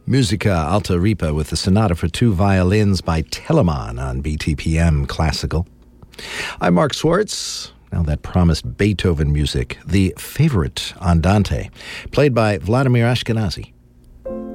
Musica Alta Ripa with the Sonata for Two Violins by Telemann on BTPM Classical. I'm Mark Schwartz. Now that promised Beethoven music, the favorite Andante, played by Vladimir Ashkenazy.